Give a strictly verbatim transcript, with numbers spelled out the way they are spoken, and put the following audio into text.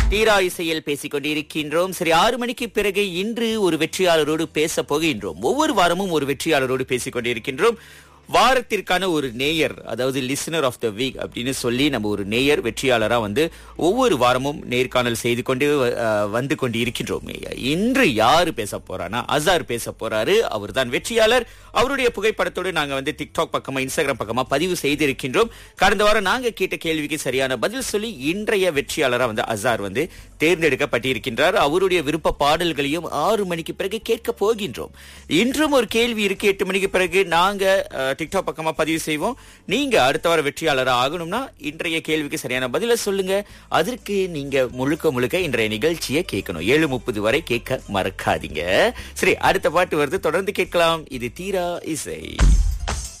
தீரா இசையில் பேசிக் கொண்டிருக்கின்றோம். சரி, ஆறு மணிக்கு பிறகு இன்று ஒரு வெற்றியாளரோடு பேச போகின்றோம். ஒவ்வொரு வாரமும் ஒரு வெற்றியாளரோடு பேசிக் கொண்டிருக்கின்றோம். வாரத்திற்கான ஒரு நேயர், அதாவது லிசனர் ஆஃப் த வீக் அப்படின்னு சொல்லி நம்ம ஒரு நேயர் வெற்றியாளரா வந்து ஒவ்வொரு வாரமும் நேர்காணல் செய்து கொண்டு அஹ், வந்து கொண்டு இருக்கின்றோம். இன்று யாரு பேச போறானா, அசார் பேச போறாரு. அவர் தான் வெற்றியாளர். அவருடைய புகைப்படத்தோடு நாங்க வந்து டிக்டாக் பக்கமா, இன்ஸ்டாகிராம் பக்கமா பதிவு செய்திருக்கின்றோம். கடந்த வாரம் நாங்க கேட்ட கேள்விக்கு சரியான பதில் சொல்லி இன்றைய வெற்றியாளரா வந்து அசார் வந்து தேர்ந்தெடுக்கப்பட்டிருக்கின்றார். அவருடைய விருப்ப பாடல்களையும் ஆறு மணிக்கு பிறகு கேட்க போகின்றோம். இன்றும் ஒரு கேள்வி இருக்கு. எட்டு மணிக்கு பிறகு நாங்க அஹ், டிக்டாக் பக்கமா பதிவு செய்வோம். நீங்க அடுத்த வார வெற்றியாளராக ஆகணும்னா இன்றைய கேள்விக்கு சரியான பதில சொல்லுங்க. அதற்கு நீங்க முழுக்க முழுக்க இன்றைய நிகழ்ச்சியை கேட்கணும். ஏழு முப்பது வரை கேட்க மறக்காதீங்க. சரி, அடுத்த பாட்டு வருது, தொடர்ந்து கேட்கலாம். இது தீரா இசை.